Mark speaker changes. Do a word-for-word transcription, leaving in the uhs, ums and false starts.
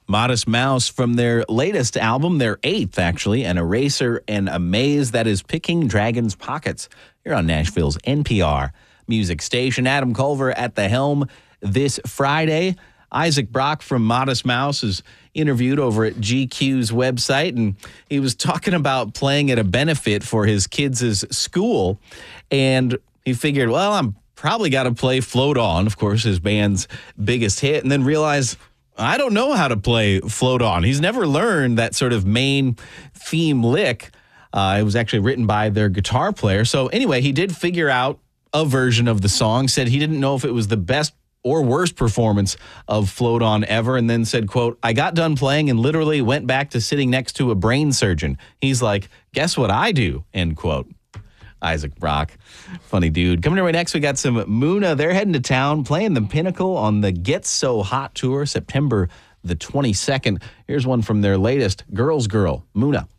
Speaker 1: Modest Mouse from their latest album, their eighth actually, An Eraser and a Maze, that is Picking Dragons' Pockets, here on Nashville's N P R music station. Adam Culver at the helm this Friday. Isaac Brock from Modest Mouse is interviewed over at G Q's website, and he was talking about playing at a benefit for his kids' school, and he figured, well, I'm probably got to play Float On, of course, his band's biggest hit, and then realized, I don't know how to play Float On. He's never learned that sort of main theme lick. Uh, it was actually written by their guitar player. So anyway, he did figure out a version of the song, said he didn't know if it was the best or worst performance of Float On ever, and then said, quote, I got done playing and literally went back to sitting next to a brain surgeon. He's like, guess what I do, end quote. Isaac Brock, funny dude. Coming your way next, we got some Muna. They're heading to town, playing the Pinnacle on the Get So Hot tour, September the twenty-second. Here's one from their latest, Girls Girl, Muna.